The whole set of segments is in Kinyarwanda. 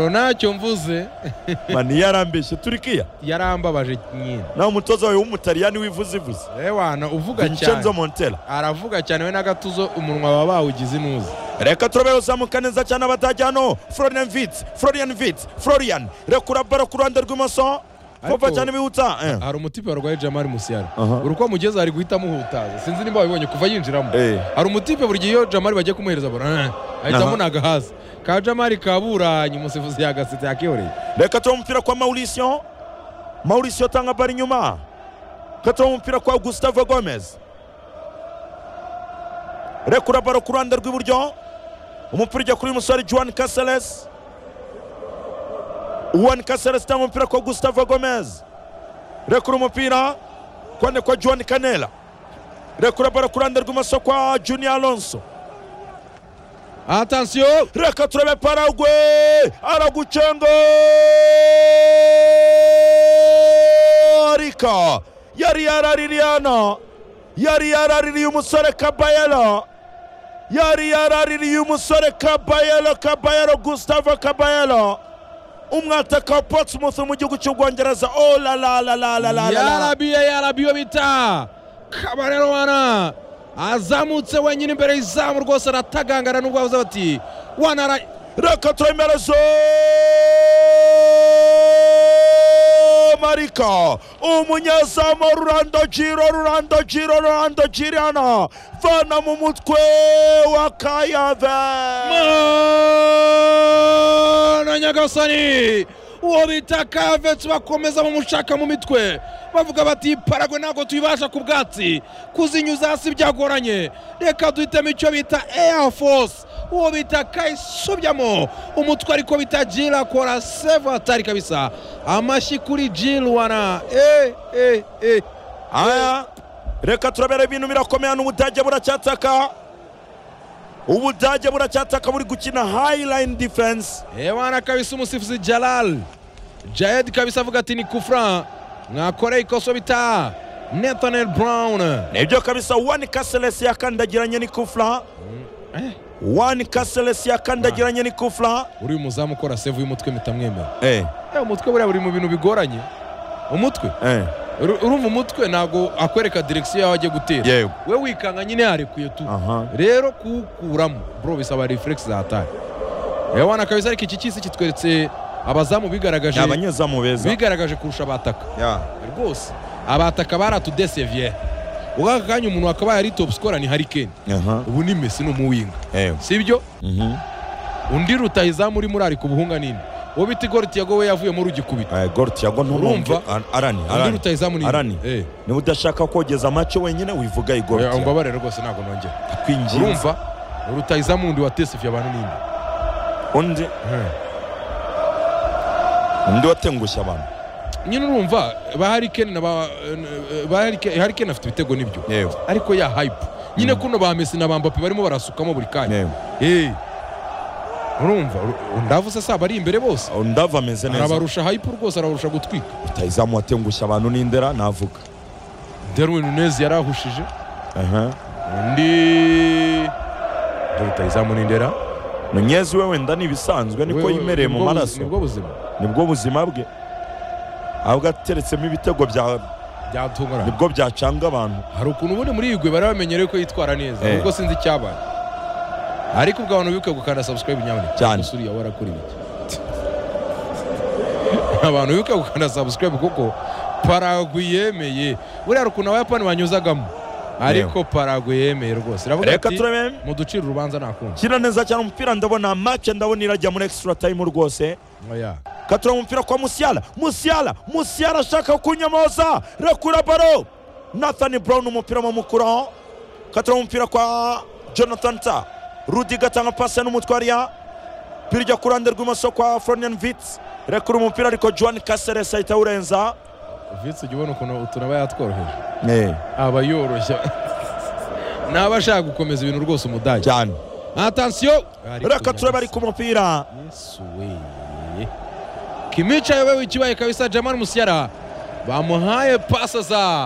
bro ntacyo mvuze mani yarambeshye Turkiya yarambabaje nyine naho umutoza wawe w'umutaliyani wivuze wana uvuga cyane Vincenzo Montella aravuga cyane we n'agatuzo umunwa baba bawugize inuzi reka turabe uzamuka neza cyane abatajyano Florian rekura baro ku ruhande rw'imoso Papa cyane bihuta hari umutipe warwaye Jamal Musiala uruko mugeze ari guhita muhutaza sinzi nimba wabibonye kuva yinjiramo hari umutipe buri gihe Jamal bagiye kumuhereza baro ahita munaga hasi ka Jamal kaburanye umusifuzi yagasite yakiyoreye reka tuba umupira kwa Mauricio tanga bari nyuma katuba umupira kwa Gustavo Gomez rekura baro ku ruhande rw'iburyo umupira ujya kuri musore Juan Caceres tanga umupira kwa Gustavo Gomez rekura umupira kwa Juan Canela rekura baro ku ruhande rw'imoso kwa Junior Alonso attention reka turabe Paraguay aragucenga arika yari yaraririye umusore Caballero Gustavo Caballero umwataka wa Portsmouth mu gihugu cy'Ubwongereza oh la la la la la la yarabiyo bita Caballero wana azamutse wenyine imbere y'izamu rwose aratagangara nubwo bavuze bati wana reka twemerezo Marika umunyezamu Rolando Girona vana mu mutwe wa Kayave na Nyagasani uwo bita Kayave bakomeza mu mushaka mu mitwe bavuga bati Paraguay ntabwo tuyibasha ku bwatsi kuzinyuza hasi byagoranye reka duhitemo icyo bita Air Force uwo bita kayisubyamo umutwe ariko bita Jill akora save atari kabisa amashyi kuri Jill wana aya reka turabera ibintu birakomeye n'Ubudage buracyataka buri gukina high line defense wana kabisa umusifuzi Jayed kabisa avuga ati ni kufra mwakoreye ikoso bita Nathaniel Brown nibyo kabisa Juan Caceres yakandagiranye ni kufra Juan Caceres yakandagiranye ni kufra uri umuzamu ukora save y'umutwe mitamwemera umutwe buriya buri mu bintu bigoranye umutwe urumva umutwe ntago akwereka direction yawe agiye gutera we wikanga nyine yarekuye tu rero kukuramo bro bisaba reflex za hatari wana kabisa ariko iki cyisi kitweretse abazamu bigaragaje abanyezamu beza bigaragaje kurusha abataka rwose abataka baratudesevye ugakanya umuntu akaba yari top scorer ni Harry Kane ubu ni Messi no muwinga sibyo undi rutahizamu uri muri ari kubuhunga nini wo biti gol Thiago we yavuye mu rugikubita gol Thiago ntumva undi rutahizamu ni ni udashaka kogeza match wenyine wivuga igol Thiago umbabarere rwose ntago nongera kwinjira urumva rutahizamu undi watesefye abantu nini undi watengushya abantu nyine urumva ba Harry Kane Harry Kane afite ibitego nibyo ariko ya hype nyine kuno ba Messi na Mbappe barimo barasukamo buri kanya urumva ndavuze saba ari imbere bose ndava ameze neza arabarusha hype rwose arabarusha gutwika utayizamu watengushya abantu n'indera navuga Darwin Nunez yarahushije undi utayizamu n'indera Nunez we wenda nibisanzwe niko yimereye mu maraso nibwo buzima bwe ahubwo ateretsemo ibitego byatungura nibwo byacanga abantu hari ukuntu ubundi muri igwe bari bamenyereye ko yitwara neza ubwo sinzi icyabaye ariko ubwo abantu bibuke gukanda subscribe nyabone usuri yawe arakora ibiki abantu bibuke gukanda subscribe kuko Paraguay yemeye buriya ukuntu abayapani banyuzagamo ariko Paraguay yemeye rwose ravuga ati mu ducira urubanza nakunze kira neza cyane umupira ndabona match ndabona irajya muri extra time rwose katura umupira kwa Musiala ashaka kunyamoza rekura baro Nathan Brown umupira mu mukuraho katura umupira kwa Jonathan Ta Rudi gatanga pasi n'umutwariya pirya kurande rw'imoso kwa Florian Wirtz rekura umupira ariko Juan Caceres ahita urenza Wirtz ugibona ukuntu utunaba yatworoheje aba yoroshya nabashaka gukomeza ibintu rwose umudage cyane attention reka turebe ari ku mupira Kimicha yewe ikibaye kabisa Jamal Musiala bamuhaye pasa za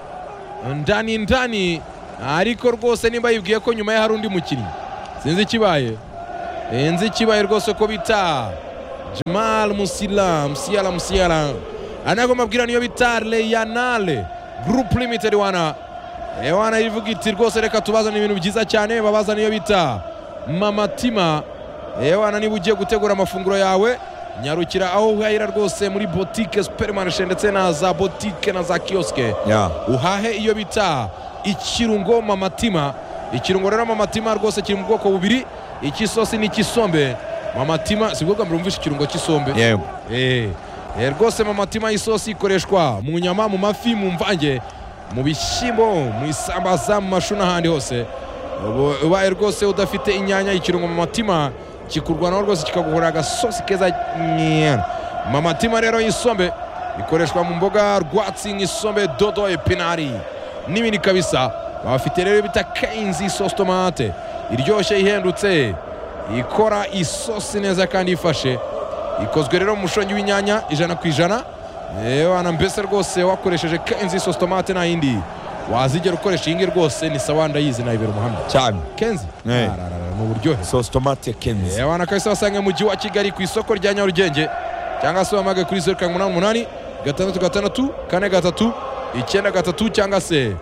ndani ariko rwose nimba yibwiye ko nyuma ya hari undi mukinnyi sinzi ikibaye rwose ko bita Jamal Musiala anago mabwira niyo bita Leyanale Group Limited wana ivuga iti rwose reka tubazana ibintu byiza cyane babazana niyo bita Mamatima wana niba ugiye gutegura amafunguro yawe nyarukira aho uhahira rwose muri boutique supermarché ndetse na za boutique na za kioske uhahe iyo bita ikirungo Mamatima. Ikirungo rero Mamatima rwose kiri mu bwoko bubiri, ikisosi n'ikisombe. Mamatima sibwo murumvisha ikirungo cy'isombe rwose Mamatima isosi ikoreshwa mu nyama, mu mafi, mu mvange, mu bishyimbo, mu isambaza, mu mashu n'ahandi hose. Ubaye rwose udafite inyanya, ikirungo Mamatima kikurwanaho rwose kikaguhora agasosi keza. Mamatima rero y'isombe ikoreshwa mu mboga rwatsi nk'isombe, dodo, epinari n'ibindi kabisa. Bafite rero bita Kenzi sauce tomate iryoshye ihendutse, ikora isosi neza kandi ifashe, ikozwe rero mu mushongi w'inyanya 100%. Wana mbese rwose wakoresheje Kenzi sauce tomate na indi wazigera ukoresha ingi rwose ni sawa ndayizi na Ibero Muhammad cyane. Kenzi mu buryohe sauce tomate Kenzi wana kabisa wasange mu mujyi wa Kigali ku isoko rya Nyarugenge cyangwa se wamage kuri 088 6 4 9 cyangwa se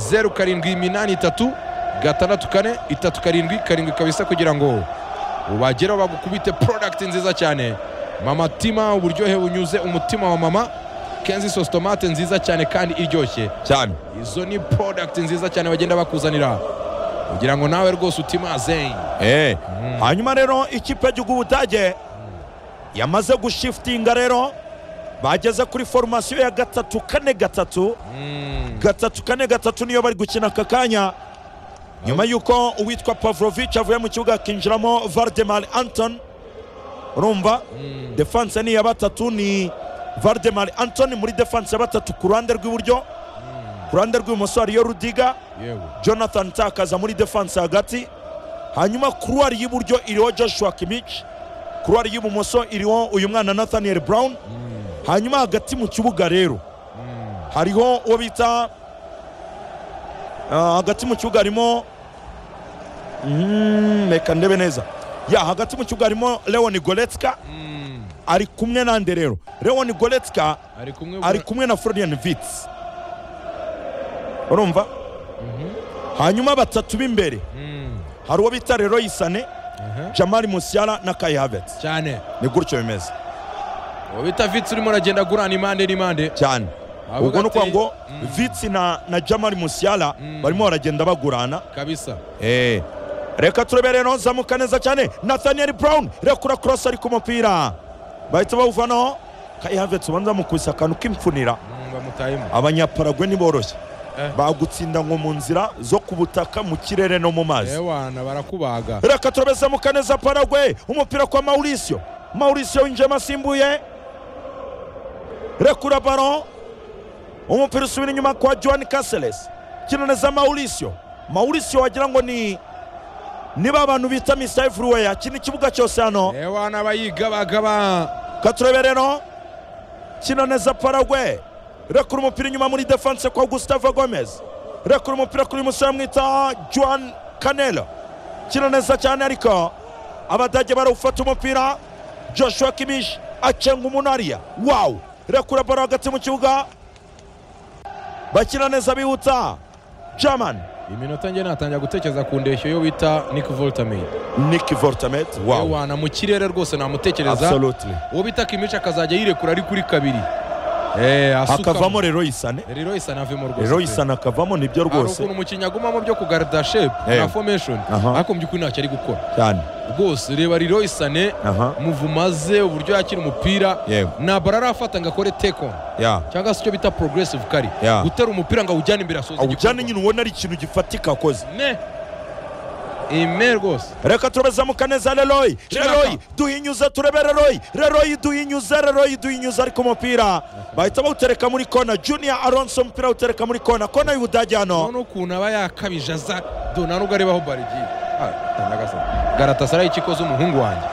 0783 6 4 kabisa kugira ngo ubageraho bagukubite product nziza cyane. Mamatima uburyohe bunyuze umutima wa mama. Kenzi sauce tomate nziza cyane kandi iryoshye cyane. Izo ni product nziza cyane bagenda bakuzanira kugira ngo nawe rwose utimaze. Hanyuma rero ikipe y'Igihugu Budage yamaze gushiftinga rero bageze kuri formation ya 3-4-3 3-4-3 niyo bari gukina kakanya nyuma yuko uwitwa Pavlovic avuye mu kibuga kinjiramo Valdemar Anton. Urumva defense ni ya batatu, ni Valdemar Anton muri defense ya batatu ku ruhande rw'iburyo, ku ruhande rw'ibumoso hariyo Rudiga, Jonathan Takaza muri defense hagati, hanyuma kuruwari y'iburyo iriho Joshua Kimmich, kuruwari y'ibumoso iriho uyu mwana Nathaniel Brown, hanyuma hagati mu kibuga rero hariho uwo bita hagati mu kibuga harimo reka ndebe neza hagati mu kibuga harimo Leon Goretzka ari kumwe nande rero Leon Goretzka ari kumwe na Florian Wirtz. Urumva hanyuma batatu b'imbere hari uwo bita Leroy Sané, Jamal Musiala na Kai Havertz cyane. Ni gutyo bimeze. Uwo bita Wirtz urimo aragenda gurana impande cyane. Ubwo no kwa ngo Wirtz na Jamal Musiala barimo baragenda bagurana kabisa. Reka turebere no zamuka neza cyane Nathaniel Brown rekura cross ari ku mupira bahita bawuvanaho. Kai Havertz banza mukubisa akantu k'imfunira bamutayemo. Abanyaparagwe ni boroshye bagutsinda ngo mu nzira zo kubutaka, mu kirere no mu mazi. Wana barakubaga. Reka turebeze mu kaneza Paragwe umupira kwa Mauricio winjema asimbuye rekura ballon, umupira usubira inyuma kwa Joan Caceres, kina neza Mauricio wagira ngo ni niba abantu bita Mr. Everywhere kini kibuga cyose hano. Wana bayigabagaba. Katurebere no kina neza Paragwe rekura umupira inyuma muri defense kwa Gustavo Gomez, rekura umupira kuri musore mwita Joan Canelo, kina neza cyane ariko abadage barawufata umupira. Joshua Kimmich acenga umunariya rekura baro hagati mu kibuga bakina neza bihuta. German iminota nge natangira gutekereza ku ndeshyo yo bita Nick Voltamade. Wana mu kirere rwose namutekereza. Absolutely. Uwo bita Kimmich akazajya yirekura ari kuri kabiri akavamo Leroy Sané avemo rwose. Leroy Sané akavamo nibyo rwose. Ukuntu umukinnyi agumamo byo kugarda shape na formation ariko mu by'ukuri ntacyo ari gukora cyane rwose. Reba Leroy Sané muvumaze uburyo yakira umupira na barara afata ngo akore take on cyangwa se icyo bita progressive carry, gutera umupira ngo awujyane imbere asoza awujyane nyine ubona ari ikintu gifatika akoze rwose. Reka turabezamuka neza Leroy duhinyuza turebe Leroy duhinyuza ariko umupira bahita bawutereka muri kona. Junior Alonso umupira utereka muri kona y'Ubudage hano. None ukuntu aba yakabije aza dona n'ubwo arebaho barigi Galatasaray ikikoze umuhungu wanjye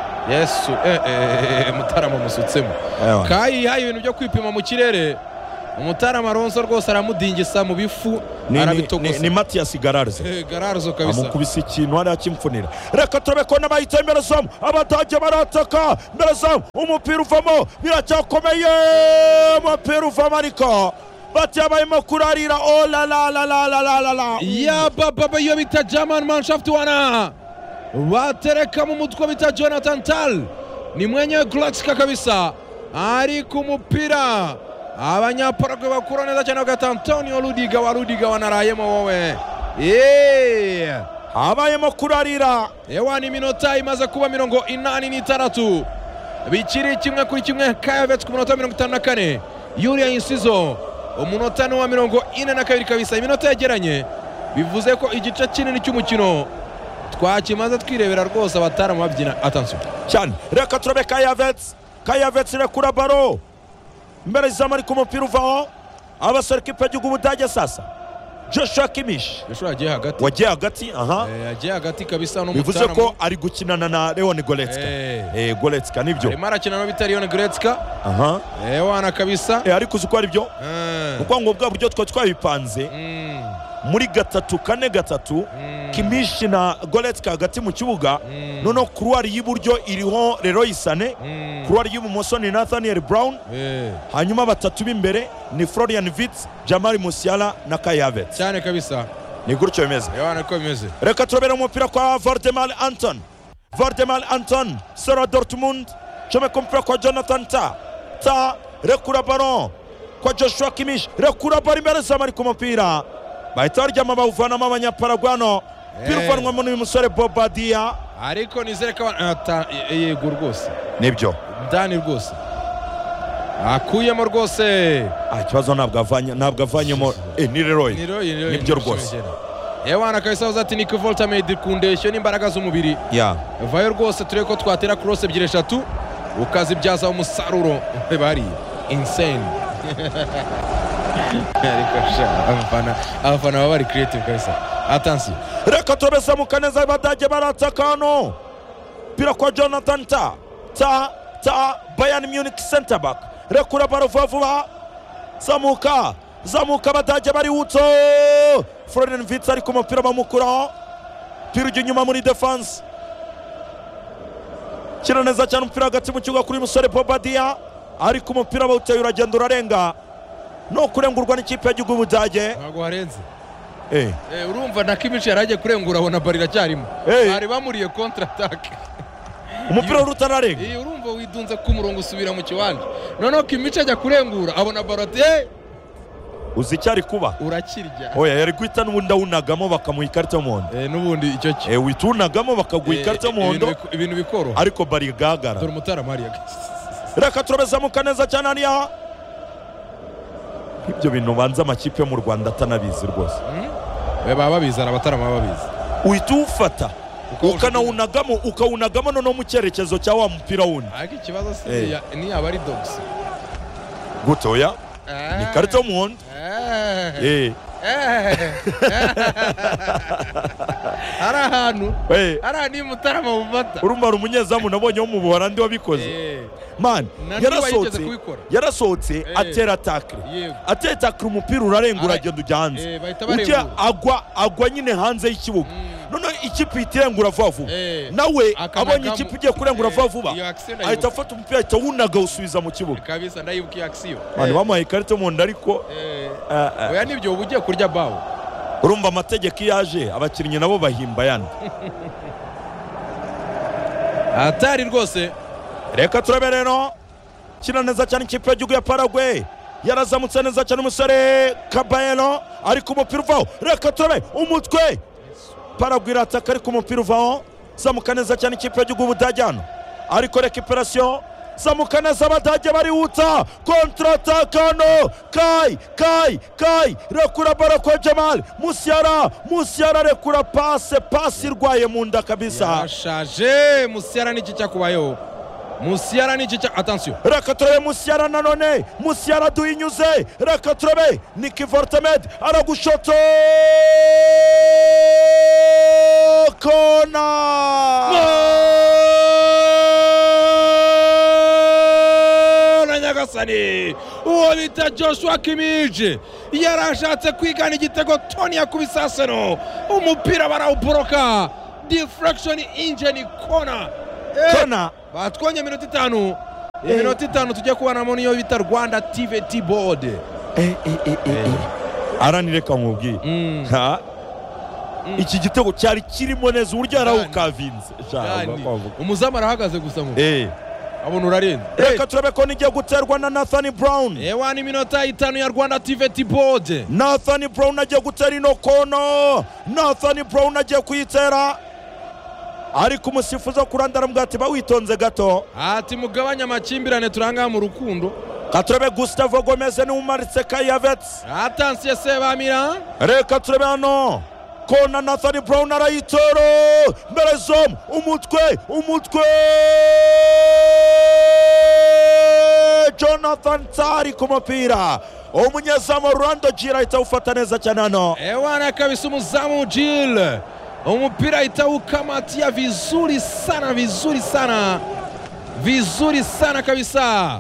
Yesu Mutarama musutsemo Kai ibintu byo kwipima mu kirere umutara Maronso rwose aramudingisa mu bifu arabitogosa ni Matias Gararzo Gararzo kabisa amukubise ikintu hari akimfunira reka turabe ko n'abahita imbere zamu abadage barataka imbere zamu umupira uvamo biracyakomeye umupira uvamo ariko bati abayemo kurarira oh la la la la la la la ya baba iyo bita German Mannschaft wana batereka mu mutwe bita Jonathan Tah ni mwenye Goretzka kabisa ari ku mupira abanyaparagwe bakura neza cyane bagata Antonio Rudiga wanarayemo wowe abayemo kurarira ni minota imaze kuba 86 bikiri kimwe kuri kimwe Kayavets ku minota 54 Yulia Insizo umunota wa 42 kabisa iminota yegeranye bivuze ko igice kinini cy'umukino twakimaze twirebera rwose abatara mu babyina attention cyane reka turabe Kayavets rekura baro mbere zamari ku mupira uvaho abasore kipe y'igihugu Budage sasa Joshua Kimmich wagiye hagati yagiye hagati kabisa no bivuze ko ari gukinana na Leon Goretzka Goretzka nibyo arimo arakina no bita Leon Goretzka wana kabisa ariko uzi ko ari byo kuko ngo bwa buryo twabipanze muri 3-4-3 Kimmich na Goretzka hagati mu kibuga noneho couloir y'iburyo iriho Leroy Sané couloir y'ibumoso ni Nathaniel Brown hanyuma batatu b'imbere ni Florian Wirtz Jamal Musiala na Kai Havertz cyane kabisa ni gutyo bimeze ko bimeze reka turabera umupira kwa Valdemar Anton Sera Dortmund chomeka umupira kwa Jonathan Tah rekura ballon kwa Joshua Kimmich rekura ballon imbere zamari ku mupira bahita baryama bawuvanamo abanyaparagwano biruvanwamo n'uyu musore Bobadilla ariko nizere ko yego rwose nibyo ndani rwose akuyemo rwose ikibazo ntabwo avanyemo ni Leroy nibyo rwose wana kabisa uzati Nick Voltamade kundeshyo n'imbaraga z'umubiri vayo rwose tureko ko twatera cross 2-3 ukazibyaza umusaruro bari insane abafana bari creative kabisa attention reka tubesa mu kaneza badage baratakano pira kwa Jonathan Tah Bayern Munich center back rekura baro vuba zamuka badage bari utso Florian Wirtz ari ku mupira bamukuraho pira ujya inyuma muri defense kira neza cyane umupira hagati mu kibuga kuri musore Bobadilla ari ku mupira bawuteye uragenda urarenga no kurengurwa n'ikipe y'igihugu Budage ntago harenze urumva na Kimmich yaraje kurengura abona barira cyarimo bari bamuriye contre attaque umupira urutararenga urumva widunze ku murongo usubira mu kiwanja noneho Kimmich ajya kurengura abona barote uzi cyari kuba urakirya yari guhita n'ubundi awunagamo bakamuha ikarita y'umuhondo n'ubundi icyo cyo witunagamo bakaguha ikarita y'umuhondo ibintu bikoro ariko bari gagara dore umutara Maria reka turabezamuka neza cyane hariya ibyo bintu banza amakipe yo mu Rwanda atanabizi rwose baba babizi abatarama babizi uhita ufata ukawunagamo noneho mu cyerekezo cya wa mupira wundi ariko ikibazo ni abari dogs gutoya ni karita y'umuhondo hari ahantu ni mutarama bufata urumva umunyezamu nabonye wo mu Buholandi wabikoze man yarasohotse atera tackle umupira urarenga uragenda ujya hanze ujya agwa nyine hanze y'ikibuga noneho ikipe itirengura vuba nawe abonye ikipe igiye kurengura vuba ahita afata umupira ahita wunaga usubiza mu kibuga kabisa ndayibuka action man bamuhaye ikarita y'umuhondo ariko oya nibyo uba ugiye kurya bawo urumva amategeko yaje abakinnyi nabo bahimba yandi atari rwose reka turabe rero kina neza cyane ikipe y'igihugu ya Paraguay yarazamutse neza cyane umusore Caballero ariko umupira uvaho reka turabe umutwe Paraguay irataka ariko umupira uvaho zamuka neza cyane ikipe y'igihugu Budage ariko recuperation zamuka neza abadage barihuta kontratakano Kai rekura baro kwa Jamal Musiala rekura pasi irwaye mu nda kabisa yashaje Musiala niki cyakubayeho Musiala niki cya attention reka turabe Musiala nanone Musiala duhinyuze reka turabe Nick Voltamade aragushoto kona nyagasani uwo bita Joshua Kimmich yarashatse kwigana igitego Tony yakubise Arsenal umupira barawuboroka deflection engine corner batwonye iminota 5 iminota 5 tujye kubana mu niyo bita Rwanda TVT board aranire kamubwiye iki gitego cyari kirimo neza uburyo yarawukavinze umuzamu arahagaze gusa ngo abona urarenze reka turabe ko nigiye guterwa na Nathan Brown ni iminota 5 ya Rwanda TVT board Nathan Brown agiye gutera ino kono Nathan Brown agiye kuyitera ariko umusifuzi kurandara mbwati bawitonze gato ati mugabanya amakimbirane turanga mu rukundo Katurebe Gustavo Gomez ni umaritse Kai Havertz attention Sebamira reka turebe hano kona Nathan Brown arayitoro mbere zom umutwe Jonathan Tari ku mupira umunyezamu Rolando Gira ahita ufata neza cyane hano ewana kabisa umuzamu Gil umupira itawukamatia vizuri sana kabisa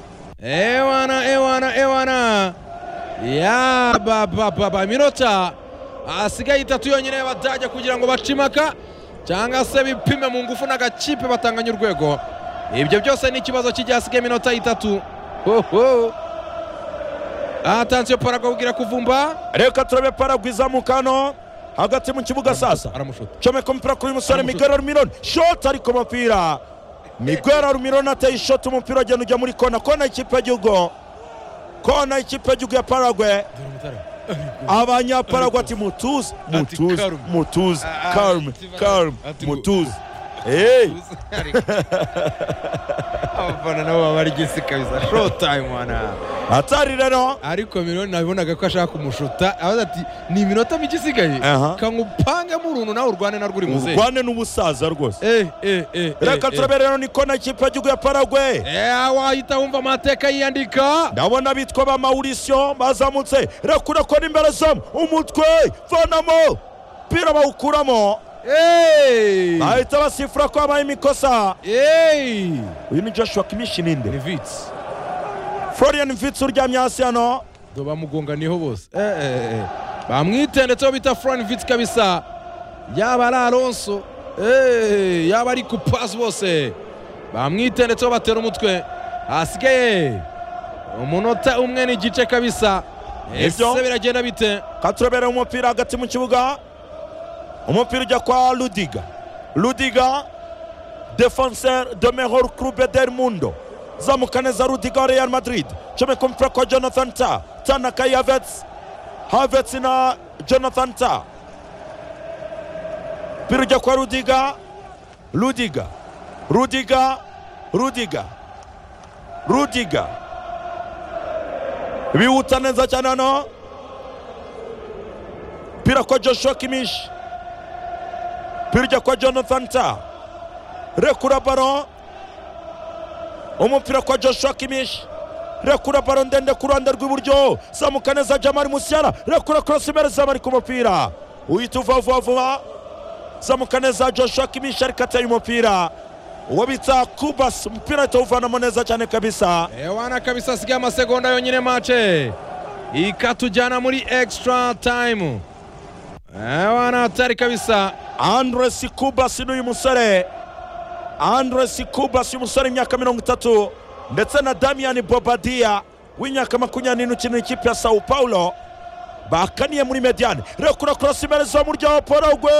ewana ya baba minota asigaye 3 yonyine y'Abadage kugira ngo bacimaka cyangwa se bipime mu ngufu n'agakipe batanganya urwego ibyo byose ni ikibazo kijyasigaye minota 3 attention Paraguay kugira kuvumba reka turabe Paraguay izamukano hagati mu kibuga sasa comeka umupira kuri musore Miguel Almiron shot ariko umupira Miguel Almiron ateye shot umupira ujya muri kona ikipe y'igihugu ya Paraguay abanyaparaguay ati mutuze calm abafana nabo babarigise kabisa short time wana atari rero ariko Miloni nabibonaga ko ashaka kumushuta abaza ati ni iminota mike isigaye kangupange mu runtu nawe urwane na rwuri muze urwane n'ubusaza rwose reka turabe rero ni kona ikipe y'igihugu ya Paraguay wahita wumva amateka yiyandika ndabona bitwa ba Mauricio bazamutse rekura ko imbere zam umutwe vanamo pira bawukuramo bahita basifura ko habaye imikosa uyu ni Joshua Kimmich ninde ni Vitz Florian Vitz uryamye hasi hano do bamugonganiyeho bose bamwitendetseho bita Florian Vitz kabisa yaba ari Alonso yaba ari Kupaz bose bamwitendetseho batera umutwe hasigaye umunota umwe n'igice kabisa ese biragenda bite katurabera umupira hagati mu kibuga umupira ujya kwa Rudiga défenseur de meilleur club del mundo zamuka neza Rudiga Real Madrid comeka umupira kwa Jonathan Tah na Kai Havertz na Jonathan Tah mpira ujya kwa Rudiga bihuta neza cyane hano mpira kwa Joshua Kimmich mpira kwa Jonathan Tah rekura baro umupira kwa Joshua Kimmich rekura baro ndende ku ruhande rw'iburyo zamuka neza Jamal Musiala rekura cross imbere zamari ku mupira uhita vuba zamuka neza Joshua Kimmich ariko ateye umupira uwo bita Kubas umupira itawuvanamo neza cyane kabisa ewana kabisa asigaye amasegonda yonyine mace ikatujyana muri extra time ewana atari kabisa Andres Kubas n'uyu musore imyaka 30 ndetse na Damian Bobadilla w'imyaka 20 ukina ikipe ya Sao Paulo bakaniye muri mediane rekura cross imbere zo mu rya Paraguay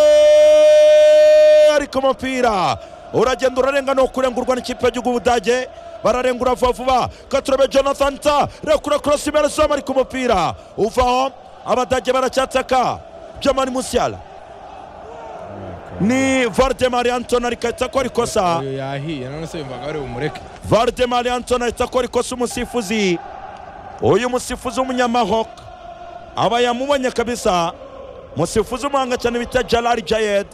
ariko umupira uragenda urarenga no kurengurwa n'ikipe y'igihugu Budage bararengura vuba katurabe Jonathan Tah rekura cross imbere zo ariko umupira uvaho Abadage baracyataka Jamal Musiala ni Valdemar Anton arikata ko rikosa yahiye none se mvaga ari umureke Valdemar Anton ahita ko rikosa umusifuzi uyu musifuzi w'umunyamahok aba yamubonye kabisa musifuzi umuhanga cyane bita Jalal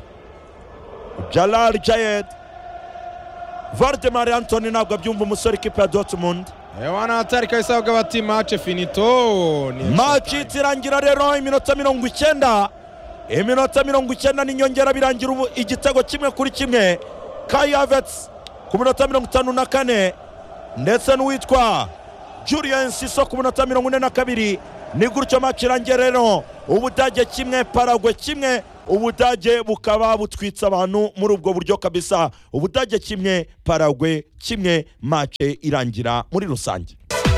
Jayed Valdemar Anton ntabwo abyumva umusore ikipe ya Dortmund ewana atari kabisa bati match finito match itirangira rero iminota 90 n'inyongera birangira igitego kimwe kuri kimwe Kai Havertz ku minota 54 ndetse n'uwitwa Julian Siso ku munota 42. Ni gutyo match irangiye rero, Ubudage kimwe Paraguay kimwe. Ubudage bukaba butwitsa abantu muri ubwo buryo kabisa. Ubudage kimwe Paraguay kimwe, match irangira muri rusange.